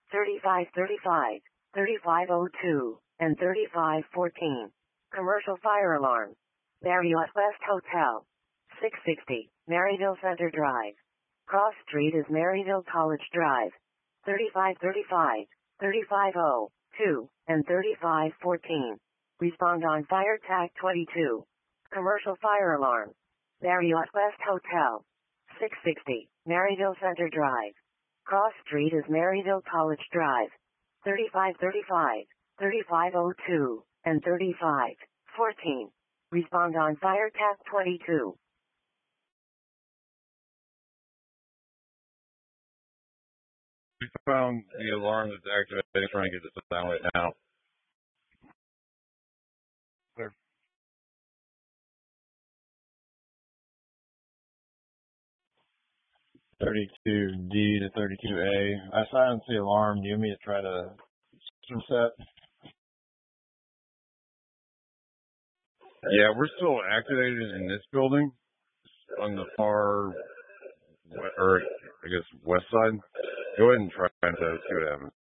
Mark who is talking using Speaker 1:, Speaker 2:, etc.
Speaker 1: 3535, 3502, and 3514. Commercial fire alarm. Marriott West Hotel. 660, Maryville Center Drive. Cross Street is Maryville College Drive. 3535, 3502, and 3514. Respond on fire tag 22. Commercial fire alarm. Marriott West Hotel. 660, Maryville Center Drive. Cross Street is Maryville College Drive. 3535, 3502, and 3514. Respond on fire tag 22.
Speaker 2: We found the alarm that's activated. Trying to get this down right now. Clear. 32D to 32A. I silenced the alarm. Do you want me to try to reset? Yeah, we're still activated in this building on the far, or I guess west side. Go ahead and try to see what happens.